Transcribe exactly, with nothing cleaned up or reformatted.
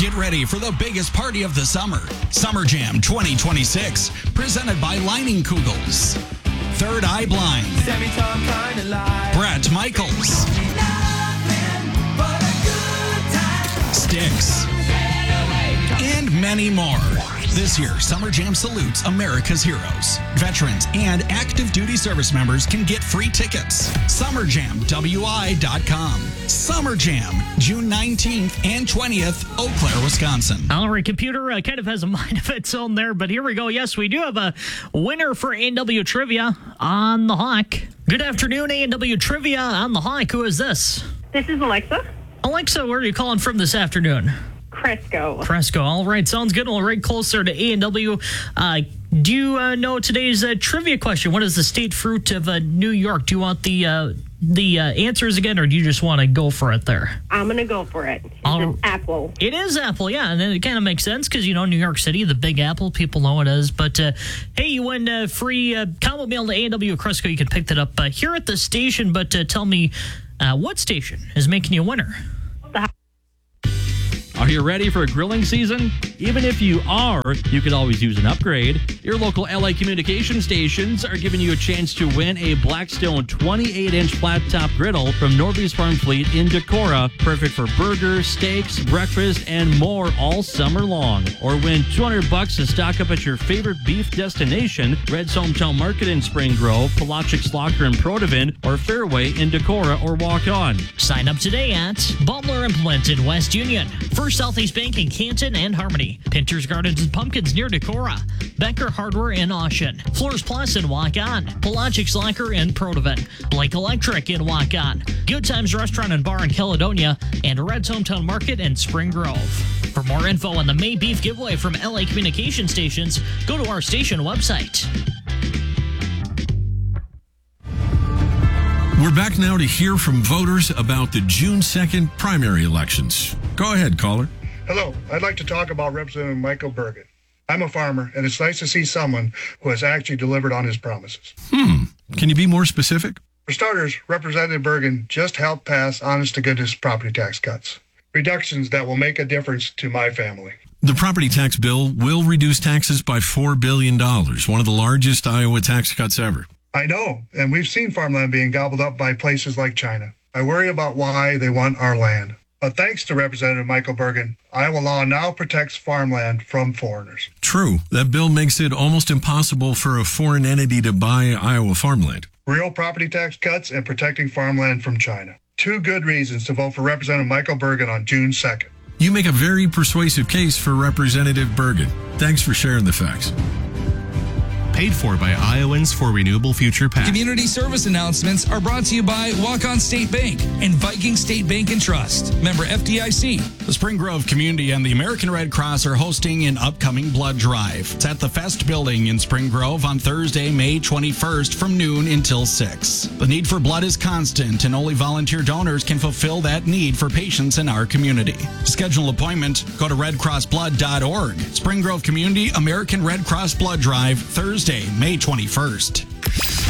Get ready for the biggest party of the summer. Summer Jam twenty twenty-six, presented by Lining Kugels. Third Eye Blind. Brett Michaels. Styx. And many more. This year, Summer Jam salutes America's heroes. Veterans and active duty service members can get free tickets. summer jam w i dot com. Summer Jam, June nineteenth and twentieth, Eau Claire, Wisconsin. All right, computer uh, kind of has a mind of its own there, but here we go. Yes, we do have a winner for A and W Trivia on the Hawk. Good afternoon, A and W Trivia on the Hawk. Who is this? This is Alexa. Alexa, where are you calling from this afternoon? Cresco. Cresco. All right, sounds good. Well, right closer to A and W. Uh, do you uh, know today's uh, trivia question? What is the state fruit of uh, New York? Do you want the uh, the uh, answers again, or do you just want to go for it there? I'm going to go for it. It's All, an apple. It is apple, yeah, and it kind of makes sense because, you know, New York City, the Big Apple, people know it is. But, uh, hey, you win uh, free uh, combo mail to A and W Cresco. You can pick that up uh, here at the station, but uh, tell me uh, what station is making you a winner? Are you ready for grilling season? Even if you are, you could always use an upgrade. Your local L A communication stations are giving you a chance to win a Blackstone twenty-eight inch flat top griddle from Norby's Farm Fleet in Decorah. Perfect for burgers, steaks, breakfast, and more all summer long. Or win two hundred bucks to stock up at your favorite beef destination, Red's Hometown Market in Spring Grove, Palachik's Locker in Protivin, or Fairway in Decorah or Walk On. Sign up today at Butler Implement in West Union, First Southeast Bank in Canton and Harmony, Pinter's Gardens and Pumpkins near Decorah, Becker Hardware in Oshen, Floors Plus in Waukon, Palachik's Locker in Protivin, Blake Electric in Waukon, Good Times Restaurant and Bar in Caledonia, and Red's Hometown Market in Spring Grove. For more info on the May Beef giveaway from L A Communication Stations, go to our station website. We're back now to hear from voters about the June second primary elections. Go ahead, caller. Hello. I'd like to talk about Representative Michael Bergen. I'm a farmer, and it's nice to see someone who has actually delivered on his promises. Hmm. Can you be more specific? For starters, Representative Bergen just helped pass honest-to-goodness property tax cuts, reductions that will make a difference to my family. The property tax bill will reduce taxes by four billion dollars, one of the largest Iowa tax cuts ever. I know, and we've seen farmland being gobbled up by places like China. I worry about why they want our land. But thanks to Representative Michael Bergen, Iowa law now protects farmland from foreigners. True. That bill makes it almost impossible for a foreign entity to buy Iowa farmland. Real property tax cuts and protecting farmland from China. Two good reasons to vote for Representative Michael Bergen on June second. You make a very persuasive case for Representative Bergen. Thanks for sharing the facts. Paid for by Iowans for Renewable Future PAC. Community service announcements are brought to you by Walk-On State Bank and Viking State Bank and Trust. Member F D I C. The Spring Grove community and the American Red Cross are hosting an upcoming blood drive. It's at the Fest Building in Spring Grove on Thursday, May twenty-first from noon until six. The need for blood is constant, and only volunteer donors can fulfill that need for patients in our community. To schedule an appointment, go to red cross blood dot org. Spring Grove Community American Red Cross Blood Drive, Thursday, May twenty-first.